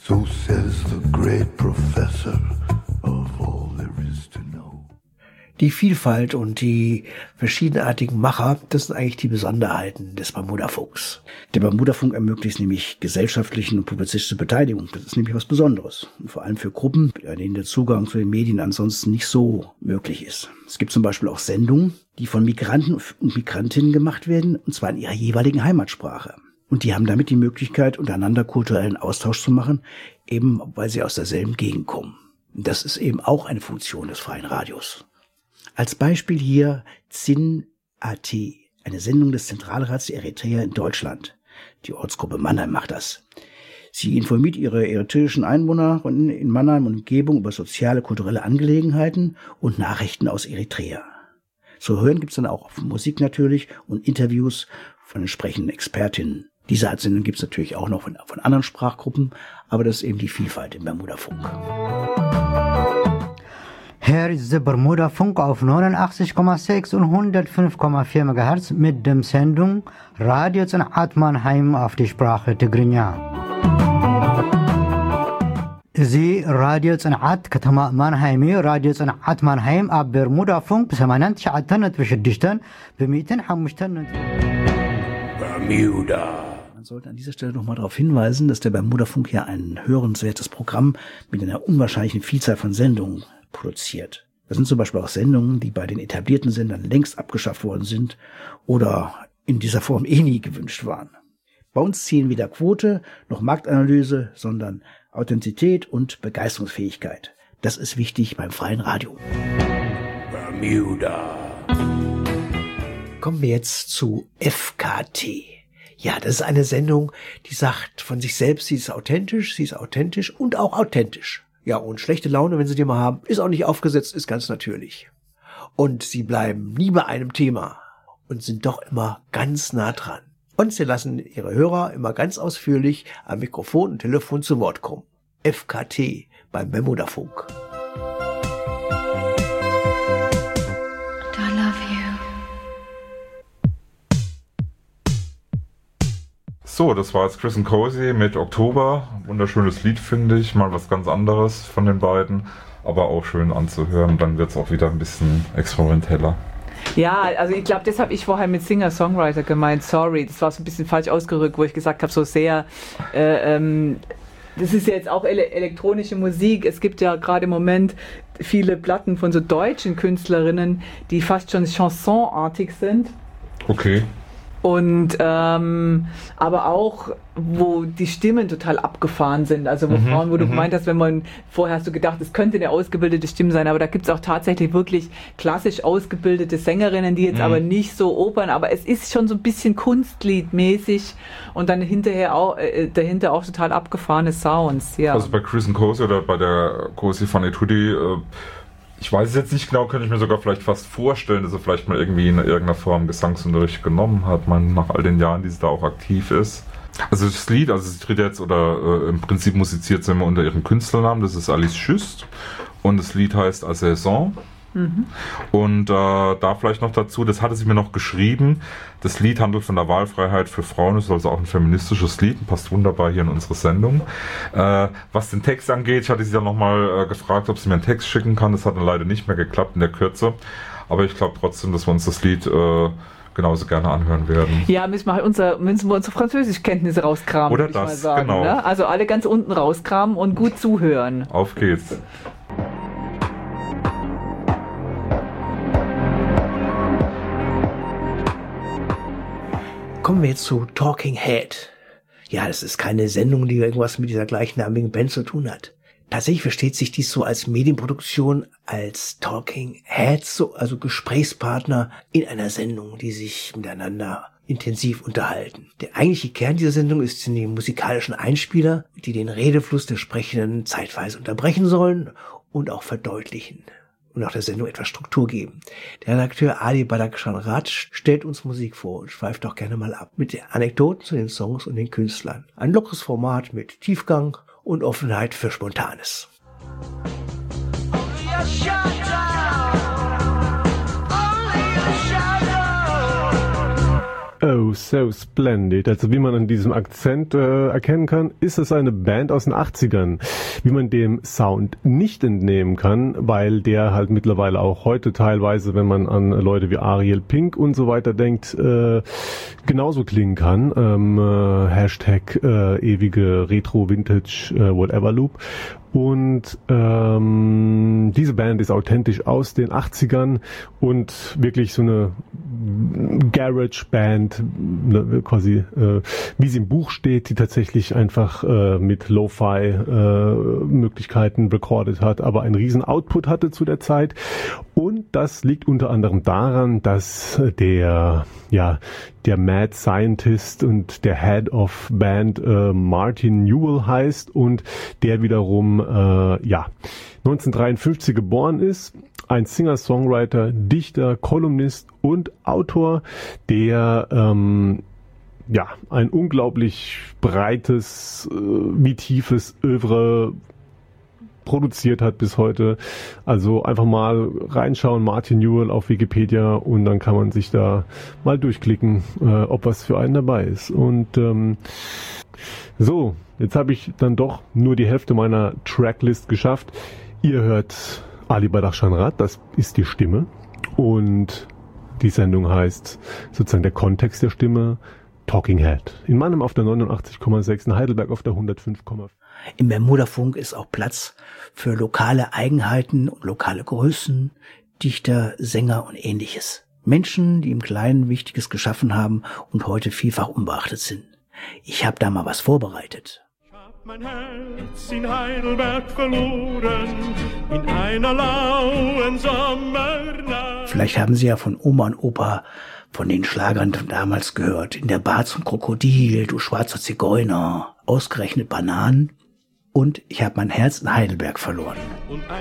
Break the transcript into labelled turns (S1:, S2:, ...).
S1: So says the great professor of all there is to know.
S2: Die Vielfalt und die verschiedenartigen Macher, das sind eigentlich die Besonderheiten des Bermudafunks. Der Bermudafunk ermöglicht nämlich gesellschaftlichen und publizistische Beteiligung. Das ist nämlich was Besonderes. Und vor allem für Gruppen, bei denen der Zugang zu den Medien ansonsten nicht so möglich ist. Es gibt zum Beispiel auch Sendungen, die von Migranten und Migrantinnen gemacht werden, und zwar in ihrer jeweiligen Heimatsprache. Und die haben damit die Möglichkeit, untereinander kulturellen Austausch zu machen, eben weil sie aus derselben Gegend kommen. Und das ist eben auch eine Funktion des freien Radios. Als Beispiel hier ZIN.AT, eine Sendung des Zentralrats der Eritreer in Deutschland. Die Ortsgruppe Mannheim macht das. Sie informiert ihre eritreischen Einwohner in Mannheim und Umgebung über soziale, kulturelle Angelegenheiten und Nachrichten aus Eritrea. Zu hören gibt's dann auch Musik natürlich und Interviews von entsprechenden Expertinnen. Diese Art Sendung gibt's natürlich auch noch von anderen Sprachgruppen, aber das ist eben die Vielfalt im Bermudafunk.
S3: Hier ist der Bermudafunk auf 89,6 und 105,4 MHz mit dem Sendung Radio ጽንዓት Mannheim auf die Sprache Tigrinya. Sie Radio ጽንዓት ከተማ ማንሃይም Radio ጽንዓት Mannheim ab Bermudafunk ب89.6 ب105
S1: Bermuda.
S2: Man sollte an dieser Stelle noch mal darauf hinweisen, dass der Bermudafunk ja ein hörenswertes Programm mit einer unwahrscheinlichen Vielzahl von Sendungen produziert. Das sind zum Beispiel auch Sendungen, die bei den etablierten Sendern längst abgeschafft worden sind oder in dieser Form nie gewünscht waren. Bei uns zählen weder Quote noch Marktanalyse, sondern Authentizität und Begeisterungsfähigkeit. Das ist wichtig beim freien Radio.
S1: Bermuda.
S2: Kommen wir jetzt zu FKT. Ja, das ist eine Sendung, die sagt von sich selbst, sie ist authentisch und auch authentisch. Ja, und schlechte Laune, wenn sie die mal haben, ist auch nicht aufgesetzt, ist ganz natürlich. Und sie bleiben nie bei einem Thema und sind doch immer ganz nah dran. Und sie lassen ihre Hörer immer ganz ausführlich am Mikrofon und Telefon zu Wort kommen. FKT beim Bermudafunk.
S4: So, das war jetzt Chris and Cozy mit Oktober. Wunderschönes Lied, finde ich. Mal was ganz anderes von den beiden. Aber auch schön anzuhören. Dann wird es auch wieder ein bisschen experimenteller.
S5: Ja, also ich glaube, das habe ich vorher mit Singer-Songwriter gemeint. Sorry, das war so ein bisschen falsch ausgerückt, wo ich gesagt habe, so sehr... das ist ja jetzt auch elektronische Musik. Es gibt ja gerade im Moment viele Platten von so deutschen Künstlerinnen, die fast schon chansonartig sind.
S4: Okay.
S5: Und aber auch, wo die Stimmen total abgefahren sind, also wo Frauen, wo du gemeint hast, vorher hast du gedacht, es könnte eine ausgebildete Stimme sein, aber da gibt es auch tatsächlich wirklich klassisch ausgebildete Sängerinnen, die jetzt aber nicht so opern, aber es ist schon so ein bisschen kunstliedmäßig und dann dahinter auch total abgefahrene Sounds. Ja.
S4: Also bei Chris and Cozy oder bei der Cozy von Etudi, ich weiß es jetzt nicht genau, könnte ich mir sogar vielleicht fast vorstellen, dass er vielleicht mal irgendwie in irgendeiner Form Gesangsunterricht genommen hat, nach all den Jahren, die sie da auch aktiv ist. Also das Lied, sie tritt jetzt im Prinzip musiziert sie immer unter ihrem Künstlernamen, das ist Alice Schüst und das Lied heißt A Saison. Und da vielleicht noch dazu, das hatte sie mir noch geschrieben, das Lied handelt von der Wahlfreiheit für Frauen, ist also auch ein feministisches Lied und passt wunderbar hier in unsere Sendung. Was den Text angeht, ich hatte sie dann nochmal gefragt, ob sie mir einen Text schicken kann, das hat dann leider nicht mehr geklappt in der Kürze, aber ich glaube trotzdem, dass wir uns das Lied genauso gerne anhören werden.
S5: Ja, müssen wir unsere Französischkenntnisse rauskramen,
S4: oder
S5: würde ich mal
S4: das,
S5: sagen.
S4: genau.
S5: Ne? Also alle ganz unten rauskramen und gut zuhören.
S4: Auf geht's.
S2: Kommen wir jetzt zu Talking Head. Ja, das ist keine Sendung, die irgendwas mit dieser gleichnamigen Band zu tun hat. Tatsächlich versteht sich dies so als Medienproduktion, als Talking Heads, also Gesprächspartner in einer Sendung, die sich miteinander intensiv unterhalten. Der eigentliche Kern dieser Sendung sind die musikalischen Einspieler, die den Redefluss der Sprechenden zeitweise unterbrechen sollen und auch verdeutlichen und auch der Sendung etwas Struktur geben. Der Redakteur Ali Badakhshan-Raj stellt uns Musik vor und schweift doch gerne mal ab mit den Anekdoten zu den Songs und den Künstlern. Ein lockeres Format mit Tiefgang und Offenheit für Spontanes.
S6: Oh, so splendid. Also wie man an diesem Akzent erkennen kann, ist es eine Band aus den 80ern. Wie man dem Sound nicht entnehmen kann, weil der halt mittlerweile auch heute teilweise, wenn man an Leute wie Ariel Pink und so weiter denkt, genauso klingen kann. Hashtag ewige Retro, Vintage, Whatever Loop. Und diese Band ist authentisch aus den 80ern und wirklich so eine Garage-Band, quasi wie sie im Buch steht, die tatsächlich einfach mit Lo-Fi-Möglichkeiten recorded hat, aber einen riesen Output hatte zu der Zeit. Und das liegt unter anderem daran, dass der Mad Scientist und der Head of Band Martin Newell heißt und der wiederum 1953 geboren ist, ein Singer-Songwriter, Dichter, Kolumnist und Autor, der ein unglaublich breites wie tiefes Œuvre produziert hat bis heute. Also einfach mal reinschauen, Martin Newell auf Wikipedia, und dann kann man sich da mal durchklicken, ob was für einen dabei ist. Und so, jetzt habe ich dann doch nur die Hälfte meiner Tracklist geschafft. Ihr hört Ali Badakhshan-Rad, das ist die Stimme, und die Sendung heißt sozusagen der Kontext der Stimme Talking Head. In Mannheim auf der 89,6, in Heidelberg auf der 105,5.
S2: Im Bermudafunk ist auch Platz für lokale Eigenheiten und lokale Größen, Dichter, Sänger und Ähnliches. Menschen, die im Kleinen Wichtiges geschaffen haben und heute vielfach unbeachtet sind. Ich habe da mal was vorbereitet.
S7: Ich hab mein Herz in Heidelberg verloren, in einer lauen Sommernacht.
S2: Vielleicht haben Sie ja von Oma und Opa von den Schlagern damals gehört. In der Bar zum Krokodil, du schwarzer Zigeuner, ausgerechnet Bananen. Und ich habe mein Herz in Heidelberg verloren.